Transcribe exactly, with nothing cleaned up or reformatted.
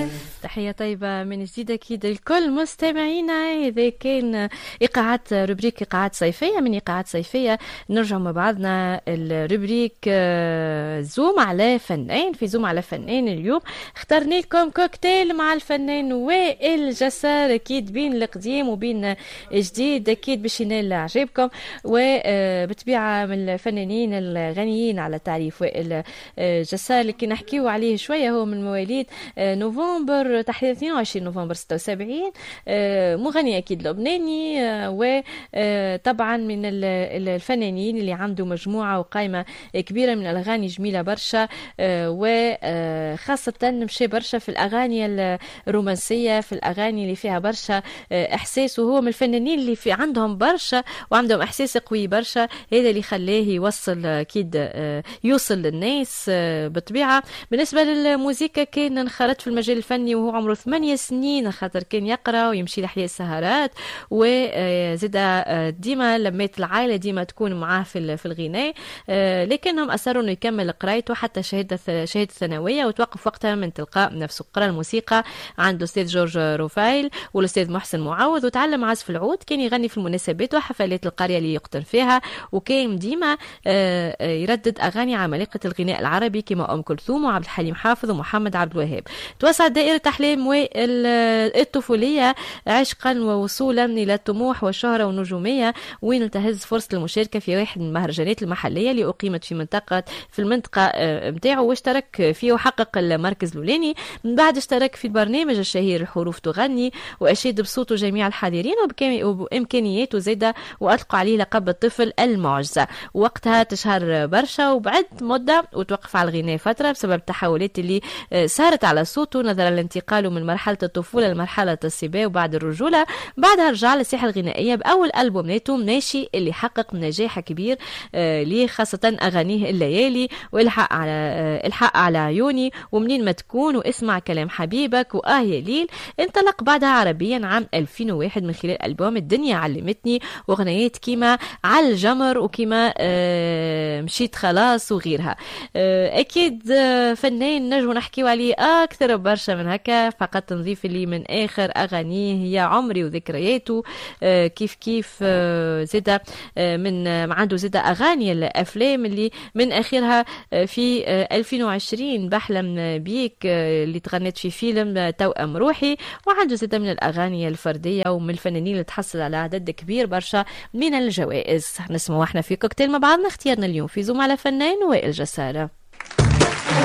تحية طيبة من جديد أكيد الكل مستمعينا. إذا كان إيقاعات روبريك إيقاعات صيفية من إيقاعات صيفية، نرجع مع بعضنا الروبريك زوم على فنان. في زوم على فنان اليوم اخترنا لكم كوكتيل مع الفنان وائل جسار، أكيد بين القديم وبين جديد، أكيد باش ينال عجبكم. وبطبيعة من الفنانين الغنيين على تعريف وائل جسار اللي كي نحكيو عليه شوية. هو من مواليد نوفمبر تحديدا اثنين وعشرين نوفمبر ستة وسبعين، مغني اكيد لبناني، وطبعا من الفنانين اللي عنده مجموعه وقائمه كبيره من الاغاني جميله برشا، وخاصه مشي برشا في الاغاني الرومانسيه، في الاغاني اللي فيها برشا احساس. وهو من الفنانين اللي في عندهم برشا وعندهم احساس قوي برشا، هذا اللي خلاه يوصل اكيد يوصل للناس بطبيعه. بالنسبه للموسيقى كان انخرط في المجال الفني وهو عمره ثمانية سنين، خاطر كان يقرا ويمشي لحياة السهرات، وزاد ديما لميت العائله ديما تكون معاه في في الغناء، لكنهم اصروا انه يكمل قرايته حتى شهاده شهاده ثانويه، وتوقف وقتها من تلقاء نفسه. قرا الموسيقى عند الاستاذ جورج روفايل والاستاذ محسن معوض، وتعلم عزف العود. كان يغني في المناسبات وحفلات القريه اللي يقطن فيها، وكان ديما يردد اغاني عمالقه الغناء العربي كما ام كلثوم وعبد الحليم حافظ ومحمد عبد الوهاب. توسعت دائرة أحلام الطفولية عشقا ووصولا إلى الطموح والشهرة والنجومية، وين انتهز فرصة المشاركة في واحد من المهرجانات المحلية اللي أقيمت في منطقة في المنطقة متاعه، واشترك فيه وحقق المركز الأولاني. من بعد اشترك في البرنامج الشهير الحروف تغني، وأشاد بصوته جميع الحاضرين وبإمكانياته زادة، وأطلقوا عليه لقب الطفل المعجزة. وقتها تشهر برشا، وبعد مدة وتوقف على الغناء فترة بسبب التحولات اللي صارت على صوته نظرا لانتقاله من مرحلة الطفولة لمرحلة الصبا وبعد الرجولة. بعدها رجع للساحة الغنائية بأول ألبوم ناتو ماشي اللي حقق نجاح كبير آه ليه، خاصة أغانيه الليالي والحق على آه الحق على عيوني ومنين ما تكون واسمع كلام حبيبك وآه يا ليل. انطلق بعدها عربيا عام ألفين وواحد من خلال ألبوم الدنيا علمتني وغنيات كيما على الجمر وكيما آه مشيت خلاص وغيرها. آه أكيد آه فنان نجم نحكيو عليه أكثر برشا من هكا، فقط نضيف اللي من آخر أغانيه هي عمري وذكرياته. آه كيف كيف آه زادة آه من آه عنده زادة أغاني الأفلام اللي من آخرها آه في آه ألفين وعشرين بحلم بيك آه اللي تغنت في فيلم آه توأم روحي. وعنده زادة من الأغاني الفردية ومن الفنانين اللي تحصل على عدد كبير برشا من الجوائز. نسمع احنا في كوكتيل مع بعضنا اختيارنا اليوم في زوم على فنان وائل جسارة.